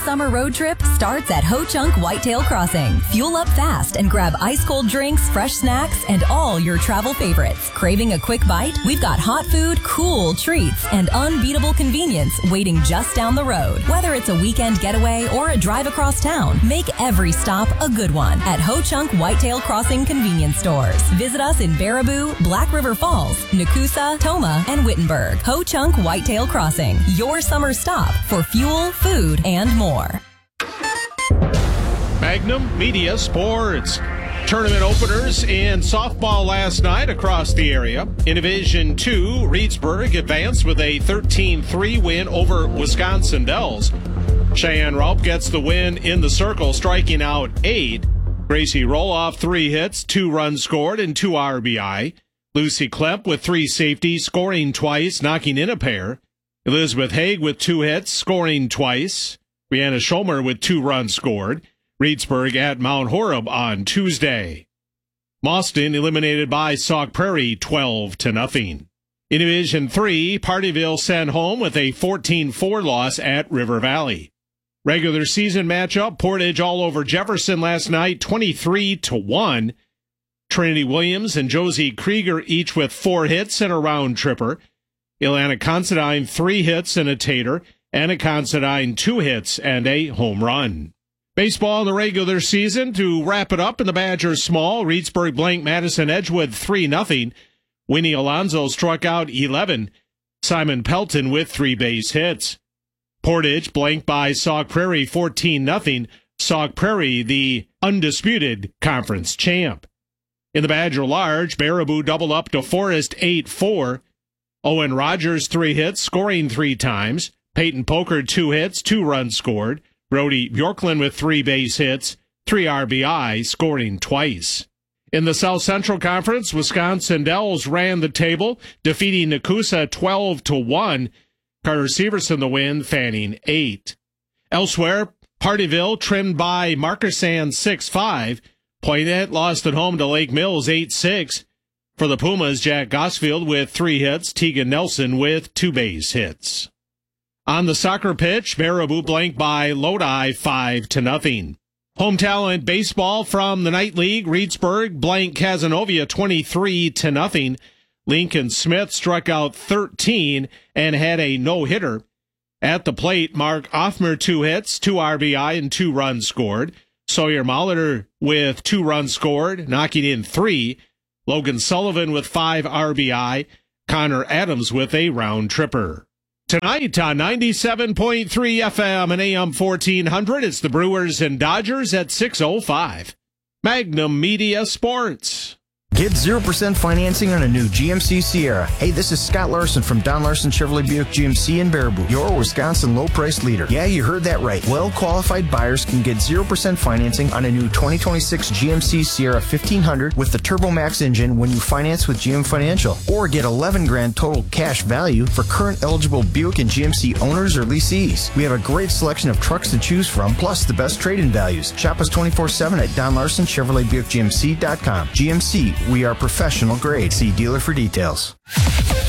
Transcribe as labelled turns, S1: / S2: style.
S1: summer road trip starts at Ho Chunk Whitetail Crossing. Fuel up fast and grab ice-cold drinks, fresh snacks, and all your travel favorites. Craving a quick bite? We've got hot food, cool treats, and unbeatable convenience waiting just down the road. Whether it's a weekend getaway or a drive across town, make every stop a good one at Ho Chunk Whitetail Crossing convenience stores. Visit us in Baraboo, Black River Falls, Nakusa, Toma, and Wittenberg. Ho Chunk Whitetail Crossing, your summer stop for fuel, food, and more.
S2: Magnum Media Sports. Tournament openers in softball last night across the area. In Division 2, Reedsburg advanced with a 13-3 win over Wisconsin Dells. Cheyenne Raup gets the win in the circle, striking out 8. Gracie Roloff, 3 hits, 2 runs scored, and 2 RBI. Lucy Klepp with 3 safeties, scoring twice, knocking in a pair. Elizabeth Haig with 2 hits, scoring twice. Brianna Schomer with 2 runs scored. Reedsburg at Mount Horeb on Tuesday. Mauston eliminated by Sauk Prairie 12-0. In Division 3, Partyville sent home with a 14-4 loss at River Valley. Regular season matchup, Portage all over Jefferson last night, 23-1. Trinity Williams and Josie Krieger each with 4 hits and a round tripper. Ilana Considine 3 hits and a tater. Anna Considine 2 hits and a home run. Baseball in the regular season to wrap it up in the Badgers Small. Reedsburg blanked Madison Edgewood 3-0. Winnie Alonzo struck out 11. Simon Pelton with 3 base hits. Portage blanked by Sauk Prairie 14-0. Sauk Prairie, the undisputed conference champ. In the Badger Large, Baraboo doubled up to Forest 8-4. Owen Rogers 3 hits, scoring 3 times. Peyton Poker 2 hits, 2 runs scored. Brody Bjorklund with 3 base hits, 3 RBI, scoring twice. In the South Central Conference, Wisconsin Dells ran the table, defeating Nakusa 12-1. Carter Severson the win, Fanning 8. Elsewhere, Partyville trimmed by Markersan 6-5. Poinet lost at home to Lake Mills 8-6. For the Pumas, Jack Gosfield with 3 hits, Tegan Nelson with 2 base hits. On the soccer pitch, Baraboo blanked by Lodi 5-0. Home talent baseball from the Night League, Reedsburg blanked Cazenovia 23-0. Lincoln Smith struck out 13 and had a no-hitter. At the plate, Mark Offmer 2 hits, 2 RBI, and 2 runs scored. Sawyer Molitor with 2 runs scored, knocking in 3. Logan Sullivan with 5 RBI. Connor Adams with a round tripper. Tonight on 97.3 FM and AM 1400, it's the Brewers and Dodgers at 6:05. Magnum Media Sports.
S3: Get 0% financing on a new GMC Sierra. Hey, this is Scott Larson from Don Larson Chevrolet Buick GMC in Baraboo, your Wisconsin low-price leader. Yeah, you heard that right. Well-qualified buyers can get 0% financing on a new 2026 GMC Sierra 1500 with the TurboMax engine when you finance with GM Financial. Or get $11,000 total cash value for current eligible Buick and GMC owners or leasees. We have a great selection of trucks to choose from, plus the best trade-in values. Shop us 24/7 at Don Larson Chevrolet Buick GMC.com. GMC, we are professional grade. See dealer for details.